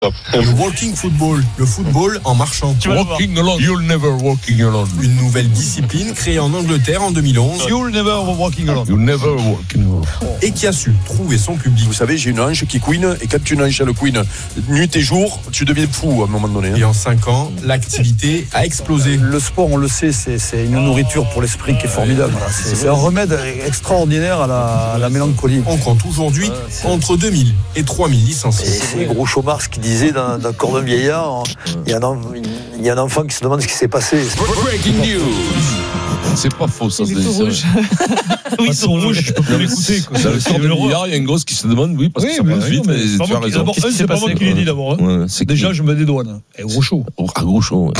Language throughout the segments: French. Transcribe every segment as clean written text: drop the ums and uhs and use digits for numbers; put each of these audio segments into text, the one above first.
Le walking football, le football en marchant. Walking alone, you'll never walking alone. Une nouvelle discipline créée en Angleterre en 2011. You'll never walking alone. You'll never walking alone. Et qui a su trouver son public. Vous savez, j'ai une hanche qui couine, et quand une hanche elle couine nuit et jour, tu deviens fou à un moment donné. Et en 5 ans, l'activité a explosé. Le sport, on le sait, c'est une nourriture pour l'esprit qui est formidable. C'est un remède extraordinaire à la mélancolie. On compte aujourd'hui entre 2000 et 3000 licenciés. C'est Groucho Marx qui disait dans Corps d'un vieillard, il y a un enfant qui se demande ce qui s'est passé. Breaking news. C'est pas faux, ça. Il est tout rouge. Oui, ils sont rouges, je peux plus l'écouter. Dans le corps de milliard, il y a une gosse qui se demande, oui, parce que ça passe vite. Tu as raison. D'abord, c'est pas moi qui l'ai dit d'abord. Déjà, je me dédouane. Et gros chaud. Gros chaud.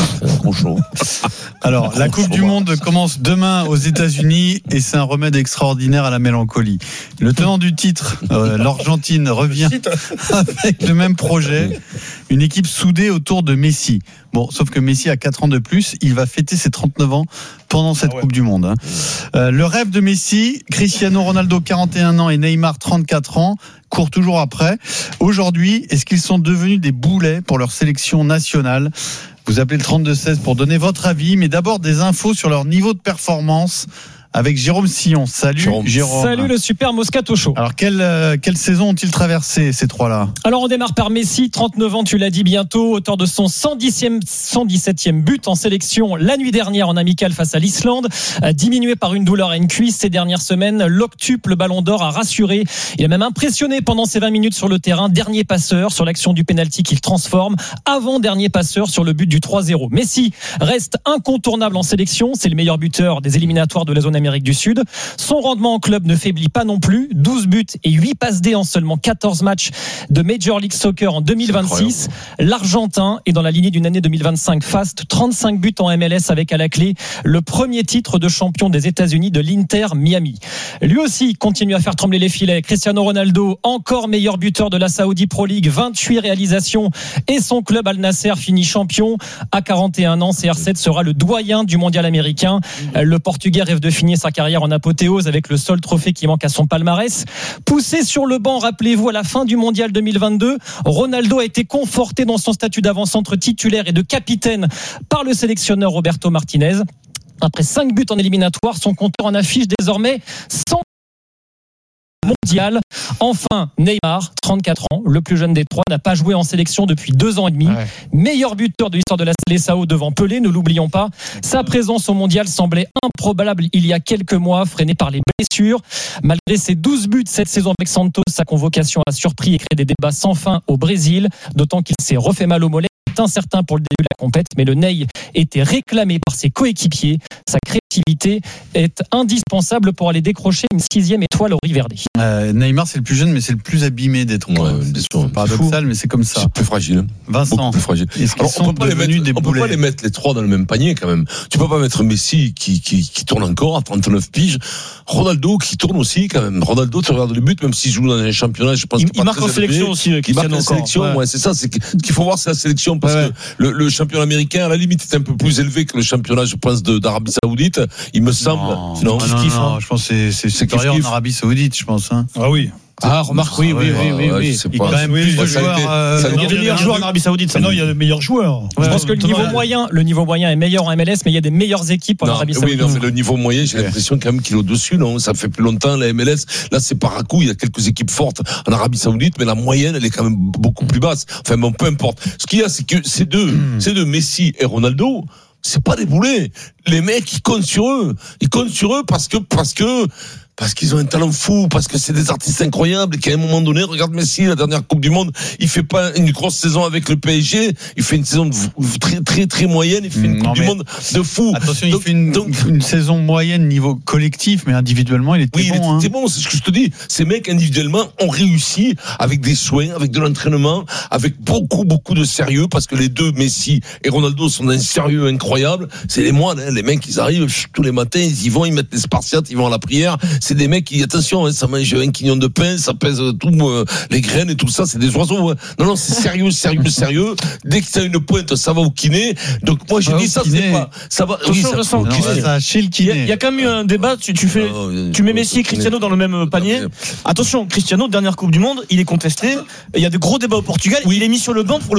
Alors, la Coupe du Monde commence demain aux États-Unis et c'est un remède extraordinaire à la mélancolie. Le tenant du titre, l'Argentine, revient avec le même projet, une équipe soudée autour de Messi. Bon, sauf que Messi a 4 ans de plus, il va fêter ses 39 ans pendant cette Coupe du Monde. Le rêve de Messi, Cristiano Ronaldo, 41 ans, et Neymar, 34 ans, courent toujours après. Aujourd'hui, est-ce qu'ils sont devenus des boulets pour leur sélection nationale ? Vous appelez le 32-16 pour donner votre avis, mais d'abord des infos sur leur niveau de performance avec Jérôme Sillon. Salut Jérôme. Salut le super Moscato Show. Alors quelle saison ont-ils traversé ces trois-là ? Alors on démarre par Messi, 39 ans, tu l'as dit bientôt, auteur de son 117e but en sélection la nuit dernière en amical face à l'Islande, diminué par une douleur à une cuisse ces dernières semaines. L'octuple Ballon d'Or a rassuré, il a même impressionné pendant ses 20 minutes sur le terrain, dernier passeur sur l'action du pénalty qu'il transforme, avant-dernier passeur sur le but du 3-0. Messi reste incontournable en sélection, c'est le meilleur buteur des éliminatoires de la zone Amérique du Sud. Son rendement en club ne faiblit pas non plus. 12 buts et 8 passes D en seulement 14 matchs de Major League Soccer en 2026. L'Argentin est dans la lignée d'une année 2025 faste. 35 buts en MLS avec à la clé le premier titre de champion des États-Unis de l'Inter Miami. Lui aussi continue à faire trembler les filets. Cristiano Ronaldo, encore meilleur buteur de la Saudi Pro League, 28 réalisations et son club Al Nasser finit champion. À 41 ans, CR7 sera le doyen du mondial américain. Le Portugais rêve de finir sa carrière en apothéose avec le seul trophée qui manque à son palmarès. Poussé sur le banc, rappelez-vous, à la fin du mondial 2022, Ronaldo a été conforté dans son statut d'avant-centre titulaire et de capitaine par le sélectionneur Roberto Martinez. Après 5 buts en éliminatoire, son compteur en affiche désormais 100 mondial. Enfin, Neymar, 34 ans, le plus jeune des trois, n'a pas joué en sélection depuis 2 ans et demi. Meilleur buteur de l'histoire de la Seleção devant Pelé, ne l'oublions pas. Sa présence au mondial semblait improbable il y a quelques mois, freinée par les blessures. Malgré ses 12 buts cette saison avec Santos, sa convocation a surpris et créé des débats sans fin au Brésil, d'autant qu'il s'est refait mal au mollet. C'est incertain pour le début de la compète, mais le Ney était réclamé par ses coéquipiers. Sa créativité est indispensable pour aller décrocher une 6e étoile au Riverde. Neymar, c'est le plus jeune, mais c'est le plus abîmé des trois. C'est paradoxal, mais c'est comme ça. C'est plus fragile. Vincent, beaucoup plus fragile. Alors, on peut pas les mettre les trois dans le même panier quand même. Tu peux pas mettre Messi qui tourne encore à 39 piges, Ronaldo qui tourne aussi quand même. Ronaldo, tu regardes le but, même s'il joue dans un championnat, je pense il marque en sélection aussi. Il marque en sélection, ouais, c'est ça. C'est qu'il faut voir, c'est la sélection parce que le championnat américain à la limite est un peu plus élevé que le championnat, je pense, d'Arabie Saoudite. Il me semble. Non, je pense que c'est supérieur en Arabie Saoudite, je pense. Ah oui. Ah, remarque, oui. Je sais Il y a quand même plus de joueurs. Il y a des meilleurs joueurs en Arabie Saoudite. Non, il y a des meilleurs joueurs. Je pense que le niveau moyen est meilleur en MLS, mais il y a des meilleures équipes en Arabie Saoudite. Oui, non, mais le niveau moyen, j'ai l'impression quand même qu'il est au-dessus, non? Ça fait plus longtemps, la MLS. Là, c'est par à coup. Il y a quelques équipes fortes en Arabie Saoudite, mais la moyenne, elle est quand même beaucoup plus basse. Enfin, bon, peu importe. Ce qu'il y a, c'est que ces deux Messi et Ronaldo, c'est pas des boulets. Les mecs, ils comptent sur eux. Ils comptent sur eux parce qu'ils ont un talent fou, parce que c'est des artistes incroyables et qu'à un moment donné, regarde Messi, la dernière Coupe du Monde, il fait pas une grosse saison avec le PSG, il fait une saison très très très moyenne, il fait une Coupe du Monde de fou. Attention, il fait une saison moyenne niveau collectif, mais individuellement, il était bon. Il était bon, c'est ce que je te dis. Ces mecs individuellement ont réussi avec des soins, avec de l'entraînement, avec beaucoup de sérieux, parce que les deux, Messi et Ronaldo, sont d'un sérieux incroyable. C'est les moines, les mecs, ils arrivent tous les matins, ils y vont, ils mettent les Spartiates, ils vont à la prière. c'est des mecs qui, attention, hein, ça mange 1 quignon de pain, ça pèse tout, les graines et tout ça, c'est des oiseaux. Hein. Non, c'est sérieux. Dès que t'as une pointe, ça va au kiné. Donc moi, j'ai dit ça, c'est pas, ça va. Oui, ça chez le kiné. Il y a quand même eu un débat. Tu mets Messi et Cristiano dans le même panier. Attention, Cristiano, dernière Coupe du Monde, il est contesté. Il y a de gros débats au Portugal. Il est mis sur le banc pour le